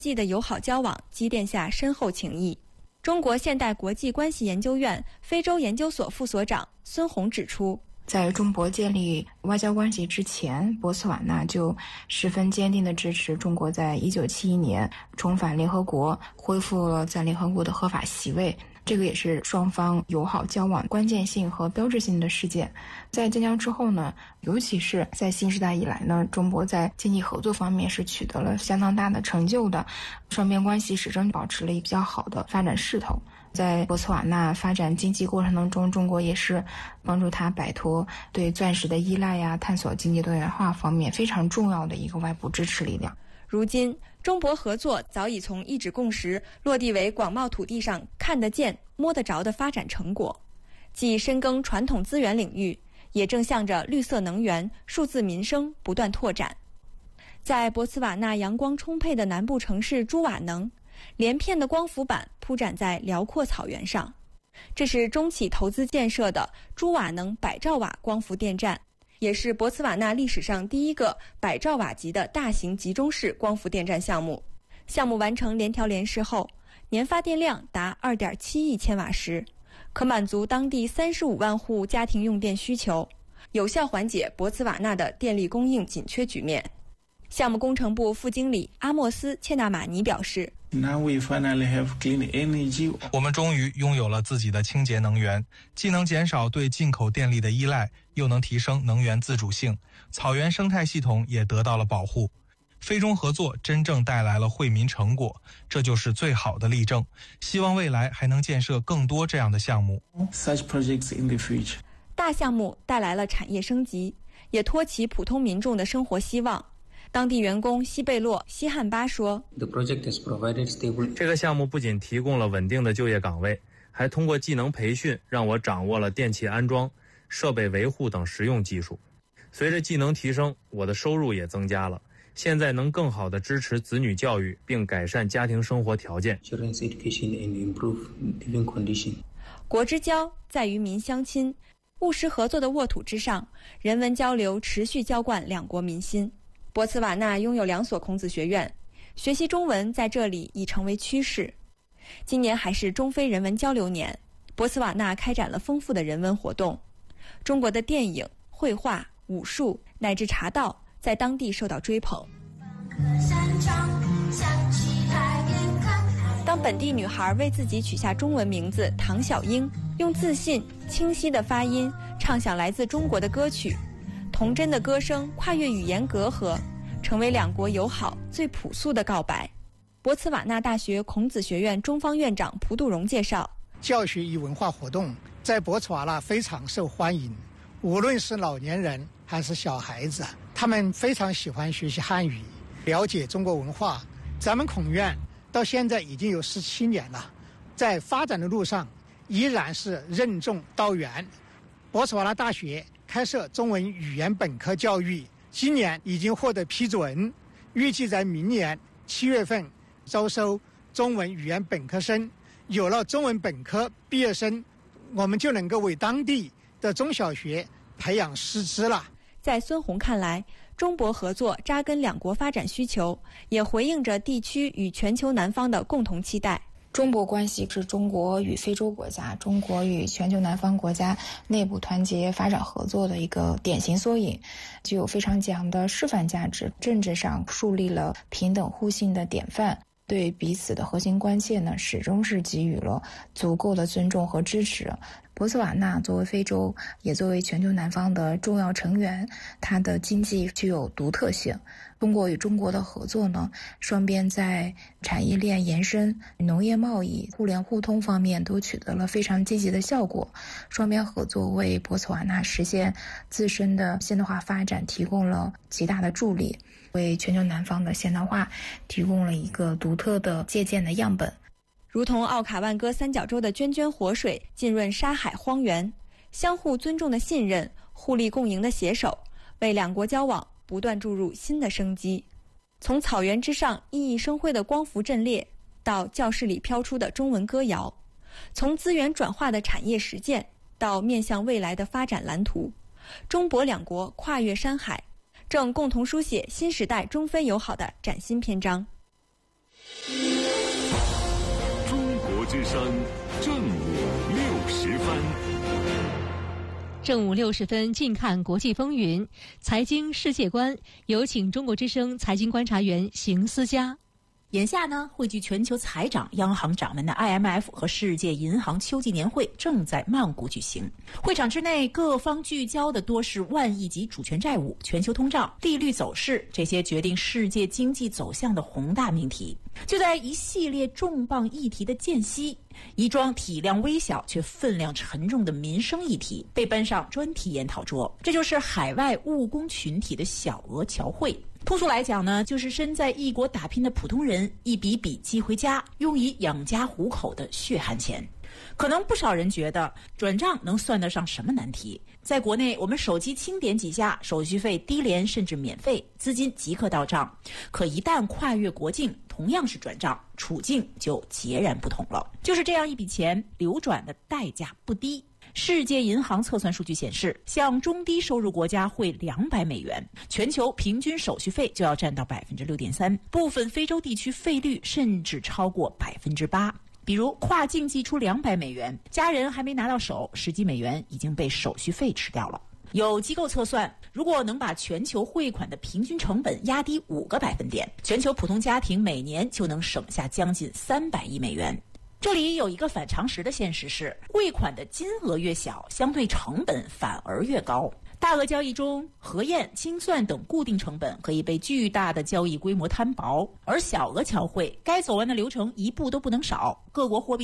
际的友好交往积淀下深厚情谊。中国现代国际关系研究院非洲研究所副所长孙红指出， 在中国建立外交关系之前，博茨瓦纳就十分坚定地支持中国在1971年重返联合国，恢复了在联合国的合法席位。这个也是双方友好交往关键性和标志性的事件。在建交之后呢，尤其是在新时代以来呢，中国在经济合作方面是取得了相当大的成就的，双边关系始终保持了一个比较好的发展势头。在博茨瓦纳发展经济过程当中，中国也是帮助他摆脱对钻石的依赖呀，探索经济多元化方面非常重要的一个外部支持力量。 如今中博合作早已从一纸共识落地为广袤土地上看得见摸得着的发展成果，既深耕传统资源领域，也正向着绿色能源、数字民生不断拓展。在博茨瓦纳阳光充沛的南部城市朱瓦能，连片的光伏板铺展在辽阔草原上，这是中企投资建设的朱瓦能100兆瓦光伏电站，也是博茨瓦纳历史上第一个100兆瓦级的大型集中式光伏电站项目。项目完成联调联试后，年发电量达2.7亿千瓦时，可满足当地35万户家庭用电需求，有效缓解博茨瓦纳的电力供应紧缺局面。项目工程部副经理阿莫斯·切纳马尼表示， 我们终于拥有了自己的清洁能源，既能减少对进口电力的依赖，又能提升能源自主性，草原生态系统也得到了保护。非中合作真正带来了惠民成果，这就是最好的例证。希望未来还能建设更多这样的项目。 大项目带来了产业升级，也托起普通民众的生活希望。当地员工西贝洛·西汉巴说， 这个项目不仅提供了稳定的就业岗位，还通过技能培训让我掌握了电器安装、设备维护等实用技术。随着技能提升，我的收入也增加了，现在能更好地支持子女教育并改善家庭生活条件。 国之交在于民相亲，务实合作的沃土之上，人文交流持续浇灌两国民心。博茨瓦纳拥有2所孔子学院，学习中文在这里已成为趋势。今年还是中非人文交流年，博茨瓦纳开展了丰富的人文活动。中国的电影、绘画、武术乃至茶道在当地受到追捧。当本地女孩为自己取下中文名字唐小英，用自信、清晰的发音唱响来自中国的歌曲，童真的歌声跨越语言隔阂，成为两国友好最朴素的告白。博茨瓦纳大学孔子学院中方院长蒲杜荣介绍， 教学与文化活动在博茨瓦纳非常受欢迎，无论是老年人还是小孩子，他们非常喜欢学习汉语，了解中国文化。咱们孔院到现在已经有17年了，在发展的路上依然是任重道远。博茨瓦纳大学开设中文语言本科教育，今年已经获得批准，预计在明年7月份招收中文语言本科生。有了中文本科毕业生，我们就能够为当地的中小学培养师资了。 在孙红看来，中博合作扎根两国发展需求，也回应着地区与全球南方的共同期待。 中博关系是中国与非洲国家、中国与全球南方国家内部团结发展合作的一个典型缩影，具有非常强的示范价值，政治上树立了平等互信的典范，对彼此的核心关切呢，始终是给予了足够的尊重和支持。博茨瓦纳作为非洲，也作为全球南方的重要成员，它的经济具有独特性。中国与中国的合作呢，双边在产业链延伸、农业贸易、互联互通方面都取得了非常积极的效果。双边合作为博茨瓦纳实现自身的现代化发展提供了极大的助力，为全球南方的现代化提供了一个独特的借鉴的样本。 如同奥卡万戈三角洲的涓涓活水浸润沙海荒原，相互尊重的信任、互利共赢的携手，为两国交往不断注入新的生机。从草原之上熠熠生辉的光伏阵列，到教室里飘出的中文歌谣，从资源转化的产业实践，到面向未来的发展蓝图，中博两国跨越山海，正共同书写新时代中非友好的崭新篇章。 声正午60分。 正午60分，近看国际风云，财经世界观，有请中国之声财经观察员邢思佳。 眼下呢，汇聚全球财长、央行长们的 IMF 和世界银行秋季年会正在曼谷举行。会场之内，各方聚焦的多是万亿级主权债务、全球通胀、利率走势这些决定世界经济走向的宏大命题。就在一系列重磅议题的间隙，一桩体量微小却分量沉重的民生议题被搬上专题研讨桌，这就是海外务工群体的小额侨汇。通俗来讲呢，就是身在异国打拼的普通人一笔笔寄回家，用以养家糊口的血汗钱。可能不少人觉得转账能算得上什么难题？在国内，我们手机轻点几下，手续费低廉甚至免费，资金即刻到账。可一旦跨越国境，同样是转账，处境就截然不同了。就是这样一笔钱，流转的代价不低。世界银行测算数据显示，向中低收入国家汇200美元，全球平均手续费就要占到 6.3%， 部分非洲地区费率甚至超过 8%。比如跨境寄出200美元，家人还没拿到手，10几美元已经被手续费吃掉了。有机构测算，如果能把全球汇款的平均成本压低5个百分点，全球普通家庭每年就能省下将近300亿美元。这里有一个反常识的现实是，汇款的金额越小，相对成本反而越高。大额交易中，核验、清算等固定成本可以被巨大的交易规模摊薄，而小额侨汇该走完的流程一步都不能少。各国货币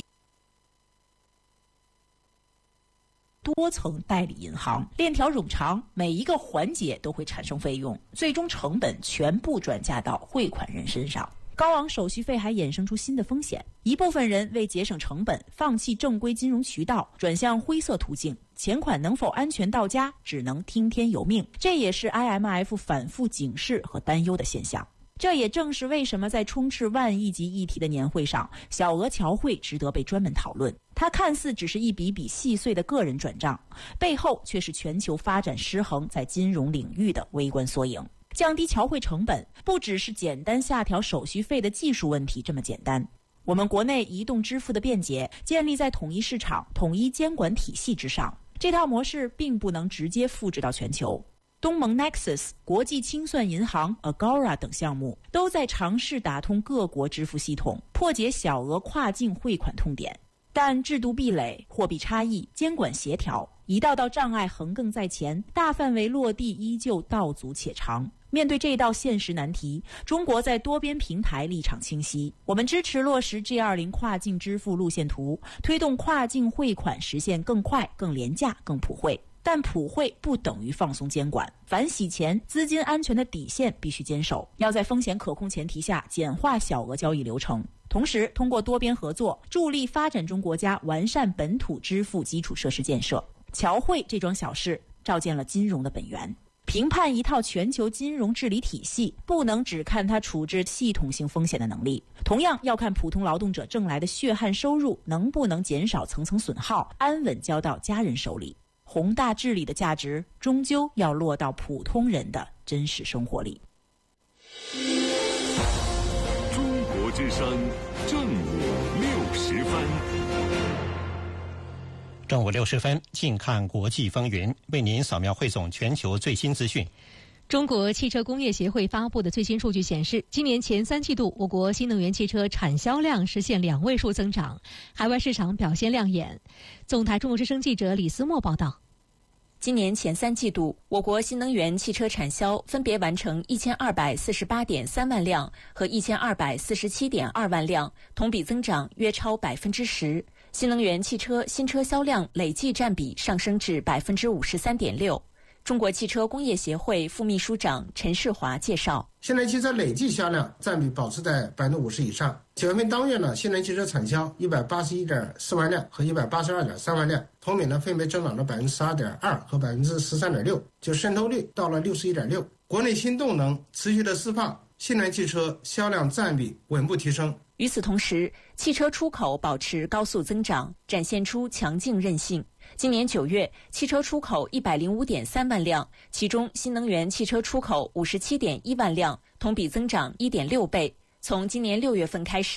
多层代理银行，链条冗长，每一个环节都会产生费用，最终成本全部转嫁到汇款人身上。高昂手续费还衍生出新的风险，一部分人为节省成本，放弃正规金融渠道，转向灰色途径，钱款能否安全到家，只能听天由命。这也是 IMF 反复警示和担忧的现象。这也正是为什么在充斥万亿级议题的年会上，小额侨汇值得被专门讨论。它看似只是一笔笔细碎的个人转账，背后却是全球发展失衡在金融领域的微观缩影。降低侨汇成本不只是简单下调手续费的技术问题这么简单。我们国内移动支付的便捷建立在统一市场、统一监管体系之上，这套模式并不能直接复制到全球。东盟 Nexus、国际清算银行、Agora 等项目都在尝试打通各国支付系统，破解小额跨境汇款痛点。但制度壁垒、货币差异、监管协调，一道道障碍横亘在前，大范围落地依旧道阻且长。面对这道现实难题，中国在多边平台立场清晰。我们支持落实 G20 跨境支付路线图，推动跨境汇款实现更快、更廉价、更普惠。但普惠不等于放松监管，反洗钱、资金安全的底线必须坚守，要在风险可控前提下简化小额交易流程。同时，通过多边合作，助力发展中国家完善本土支付基础设施建设。侨汇这桩小事，照见了金融的本源。评判一套全球金融治理体系，不能只看它处置系统性风险的能力，同样要看普通劳动者挣来的血汗收入能不能减少层层损耗，安稳交到家人手里。宏大治理的价值，终究要落到普通人的真实生活里。 中国之声正午60分。 正午60分，近看国际风云，为您扫描汇总全球最新资讯。 中国汽车工业协会发布的最新数据显示，今年前3季度，我国新能源汽车产销量实现2位数增长，海外市场表现亮眼。总台中国之声记者李思墨报道。 今年前3季度，我国新能源汽车产销分别完成1248.3万辆和1247.2万辆，同比增长约超 10%。新能源汽车新车销量累计占比上升至 53.6%。中国汽车工业协会副秘书长陈世华介绍， 新能源汽车累计销量占比保持在 50% 以上。9月份当月呢，新能源汽车产销 181.4 万辆和 182.3 万辆，同比呢分别增长了 12.2% 和 13.6%， 就渗透率到了 61.6%。国内新动能持续的释放，新能源汽车销量占比稳步提升。 与此同时，汽车出口保持高速增长，展现出强劲韧性。今年9月，汽车出口 105.3 万辆，其中新能源汽车出口 57.1 万辆，同比增长 1.6倍。从今年6月份开始，